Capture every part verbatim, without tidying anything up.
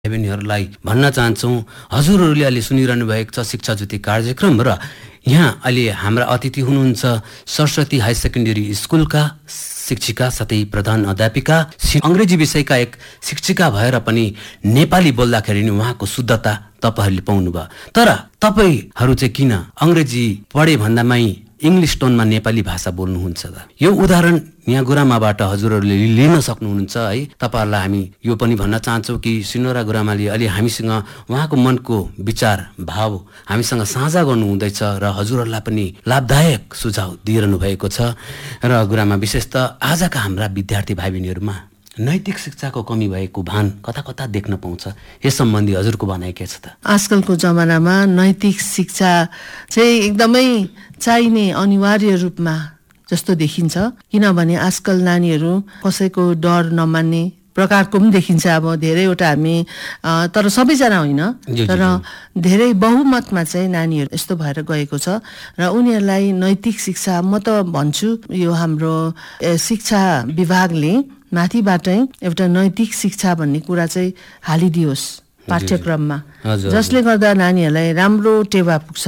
भाइबहिनीहरूलाई भन्न चाहन्छौँ, हजुरहरूले अहिले सुनिरहनु भएको छ शिक्षा ज्योति कार्यक्रम र यहाँ अहिले हाम्रा अतिथि हुनुहुन्छ सरस्वती हाई सेकेन्डरी स्कुलका शिक्षिका साथै प्रधान अध्यापिका, अङ्ग्रेजी विषयका एक शिक्षिका भएर पनि नेपाली बोल्दाखेरि नि उहाँको शुद्धता तपाईहरूले पाउनुभयो। तर तपाईहरू चाहिँ किन अङ्ग्रेजी पढे भन्दामै इङ्ग्लिस टोनमा नेपाली भाषा बोल्नुहुन्छ त? यो उदाहरण यहाँ गुरामाबाट हजुरहरूले लिन सक्नुहुन्छ है। तपाईँहरूलाई हामी यो पनि भन्न चाहन्छौँ कि सिनोरा गुरामाले अलि हामीसँग उहाँको मनको विचार भाव हामीसँग साझा गर्नु हुँदैछ र हजुरहरूलाई पनि लाभदायक सुझाव दिइरहनु भएको छ। र गुरामा विशेष त आजका हाम्रा विद्यार्थी भाइ बहिनीहरूमा नैतिक शिक्षाको कमी भएको भान कता कता देख्न पाउँछ। यस सम्बन्धी हजुरको भनाइ के छ त? आजकलको जमानामा नैतिक शिक्षा चाहिँ एकदमै चाहिने अनिवार्य रूपमा जस्तो देखिन्छ, किनभने आजकल नानीहरू कसैको डर नमान्ने प्रकारको पनि देखिन्छ। अब धेरैवटा हामी तर सबैजना होइन, तर धेरै बहुमतमा चाहिँ नानीहरू यस्तो भएर गएको छ र उनीहरूलाई नैतिक शिक्षा म त भन्छु यो हाम्रो शिक्षा विभागले माथिबाटै एउटा नैतिक शिक्षा भन्ने कुरा चाहिँ हालिदियोस् पाठ्यक्रममा, जसले गर्दा नानीहरूलाई राम्रो टेवा पुग्छ।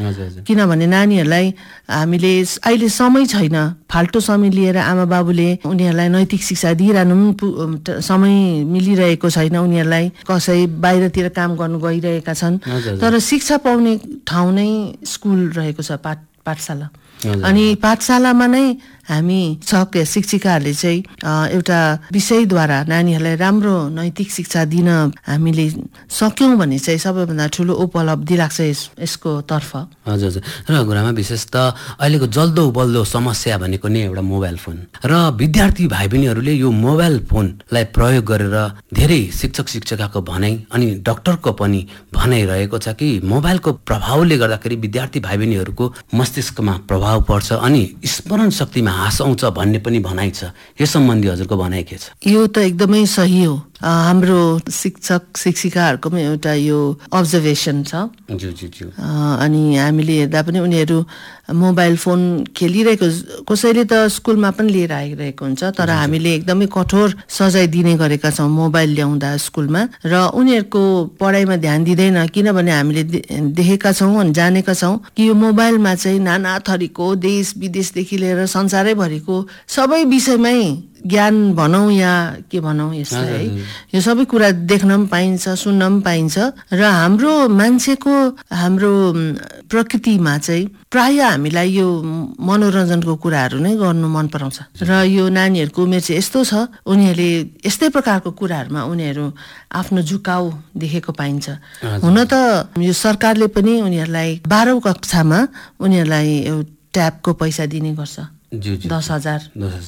किनभने नानीहरूलाई हामीले अहिले समय छैन, फाल्टो समय लिएर आमा बाबुले उनीहरूलाई नैतिक शिक्षा दिइरहनु पनि समय मिलिरहेको छैन। उनीहरूलाई कसै बाहिरतिर काम गर्नु गइरहेका छन्, तर शिक्षा पाउने ठाउँ नै स्कुल रहेको छ, पाठ पाठशाला। अनि पाठशालामा नै हामी शिक्षिकाहरूले चाहिँ एउटा विषयद्वारा नानीहरूलाई राम्रो नैतिक शिक्षा दिन हामीले सक्यौँ भने चाहिँ सबैभन्दा ठुलो उपलब्धि लाग्छ यस यसको तर्फ। हजुर हजुर। र गुरामा विशेष त अहिलेको जल्दो बल्दो समस्या भनेको नै एउटा मोबाइल फोन र विद्यार्थी भाइ बहिनीहरूले यो मोबाइल फोनलाई प्रयोग गरेर धेरै शिक्षक शिक्षिकाको भनाइ अनि डाक्टरको पनि भनाइ रहेको छ कि मोबाइलको प्रभावले गर्दाखेरि विद्यार्थी भाइ बहिनीहरूको मस्तिष्कमा प्रभाव पर्छ अनि स्मरण शक्तिमा ह्रास आउँछ भन्ने पनि भनाइ छ। यस सम्बन्धी हजुरको भनाइ के छ? यो त एकदमै सही हो। हाम्रो शिक्षक शिक्षिकाहरूको पनि एउटा यो अब्जर्भेसन छ। ज्यू ज्यू ज्यू। अनि हामीले हेर्दा पनि उनीहरू मोबाइल फोन खेलिरहेको, कसैले त स्कुलमा पनि लिएर आइरहेको हुन्छ, तर हामीले एकदमै कठोर सजाय दिने गरेका छौँ मोबाइल ल्याउँदा स्कुलमा, र उनीहरूको पढाइमा ध्यान दिँदैन। किनभने हामीले देखेका छौँ अनि जानेका छौँ कि यो मोबाइलमा चाहिँ नाना थरीको देश विदेशदेखि लिएर संसारैभरिको सबै विषयमै ज्ञान भनौँ या के भनौँ यसलाई है, यो सबै कुरा देख्न पनि पाइन्छ, सुन्न पनि पाइन्छ। र हाम्रो मान्छेको हाम्रो प्रकृतिमा चाहिँ प्राय हामीलाई यो मनोरञ्जनको कुराहरू नै गर्नु मन पराउँछ। र यो नानीहरूको उमेर चाहिँ यस्तो छ, उनीहरूले यस्तै प्रकारको कुराहरूमा उनीहरू आफ्नो झुकाउ देखेको पाइन्छ। हुन त यो सरकारले पनि उनीहरूलाई बाह्रौँ कक्षामा उनीहरूलाई ट्याबको पैसा दिने गर्छ, दस हजार।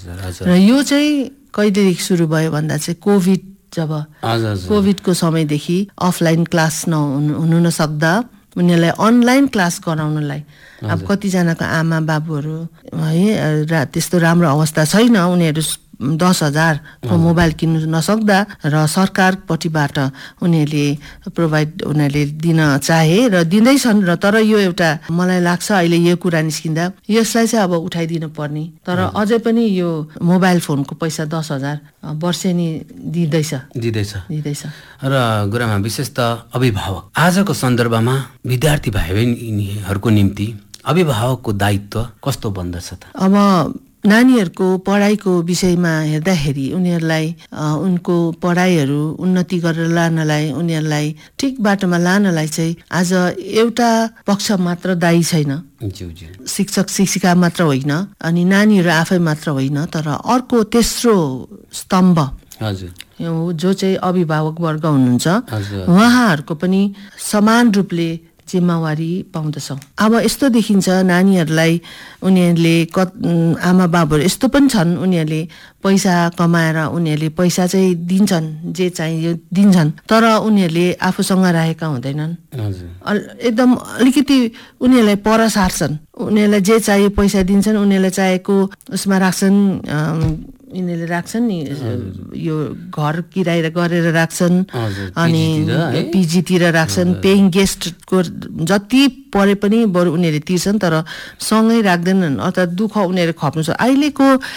र यो चाहिँ कहिलेदेखि सुरु भयो भन्दा चाहिँ कोभिड, जब कोभिडको समयदेखि अफलाइन क्लास नहुनु नसक्दा उनीहरूलाई अनलाइन क्लास गराउनलाई अब कतिजनाको आमा बाबुहरू है त्यस्तो राम्रो अवस्था छैन, उनीहरू दस हजारको मोबाइल किन्नु नसक्दा र सरकारपट्टिबाट उनीहरूले प्रोभाइड उनीहरूले दिन चाहे र दिँदैछन्। र तर यो एउटा मलाई लाग्छ अहिले यो कुरा निस्किँदा यसलाई चाहिँ अब उठाइदिनु पर्ने, तर अझै पनि यो मोबाइल फोनको पैसा दस हजार वर्षेनी दिँदैछ दिँदैछ दिँदैछ र गुरामा विशेष त अभिभावक आजको सन्दर्भमा विद्यार्थी भाइ बहिनीहरूको निम्ति अभिभावकको दायित्व कस्तो बन्दछ त? अब नानीहरूको पढाइको विषयमा हेर्दाखेरि उनीहरूलाई उनको पढाइहरू उन्नति गरेर लानलाई, उनीहरूलाई ठिक बाटोमा लानलाई चाहिँ आज एउटा पक्ष मात्र दायी छैन, शिक्षक शिक्षिका मात्र होइन अनि नानीहरू आफै मात्र होइन, तर अर्को तेस्रो स्तम्भ जो चाहिँ अभिभावक वर्ग हुनुहुन्छ, उहाँहरूको पनि समान रूपले जिम्मेवारी पाउँदछौँ। अब यस्तो देखिन्छ नानीहरूलाई उनीहरूले कत आमा बाबुहरू यस्तो पनि छन्, उनीहरूले पैसा कमाएर उनीहरूले पैसा चाहिँ दिन्छन्, जे चाहियो दिन्छन्, तर उनीहरूले आफूसँग राखेका हुँदैनन्। एकदम अलिकति उनीहरूलाई पर सार्छन्, उनीहरूलाई जे चाहियो पैसा दिन्छन्, उनीहरूलाई चाहेको उसमा राख्छन्, यिनीहरूले राख्छन् नि यो घर किराय गरेर राख्छन् अनि पिजीतिर राख्छन्, पेइङ गेस्टको जति परे पनि बरु उनीहरूले तिर्छन् तर सँगै राख्दैनन्, अर्थात् दुःख उनीहरूले खप्नु छ। अहिलेको